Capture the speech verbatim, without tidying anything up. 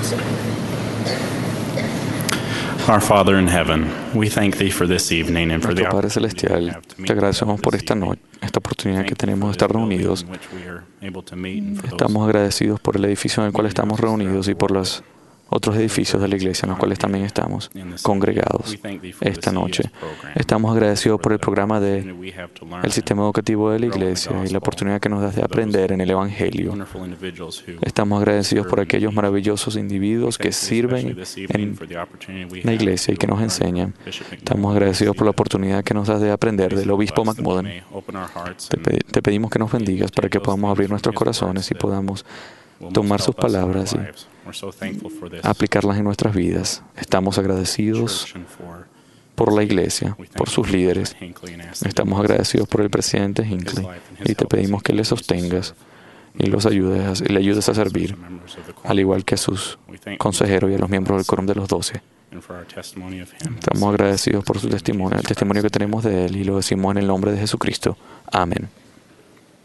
Our Father in heaven, we thank thee for this evening and for the Nuestro Padre opportunity Celestial, we have to meet te agradecemos por this esta evening. noche, esta oportunidad que Thank you tenemos for de estar this building reunidos. in which we are able to meet and for those Estamos agradecidos por el edificio en el cual meeting estamos houses throughout reunidos the y por world los otros edificios de la iglesia en los cuales también estamos in this congregados. evening. We thank thee for Esta the noche C E S program, estamos agradecidos por el for the programa de opportunity we have to learn el sistema educativo de la and grow in the iglesia y la gospel, oportunidad que nos das de for those aprender en el Evangelio. wonderful individuals who Estamos agradecidos serve por and aquellos teach. maravillosos We individuos que thank thee especially sirven this evening en for the opportunity we la have iglesia y to que nos learn from enseñan. Bishop McMullen. Estamos agradecidos por la oportunidad que nos das de aprender del obispo Bless that we McMullen. may open our hearts Te, and pe- te pedimos que nos bendigas para que podamos abrir nuestros corazones y podamos will most tomar sus help us in our palabras y lives. We're so thankful for this aplicarlas en nuestras vidas. Estamos agradecidos church and for por la iglesia, we thank por you sus for líderes. President Hinckley and ask that Estamos you bless agradecidos por el his presidente Hinckley life and his y te help as he pedimos que le continues to sostengas serve. y los ayudes, a- y le ayudes a Bless servir, the members of the al quorum. igual que a sus We thank you consejeros y a los for miembros del us quórum de los doce. and for our testimony of him. Estamos agradecidos por su testimonio, el testimonio que tenemos de él y lo decimos en el nombre de Jesucristo. Amén.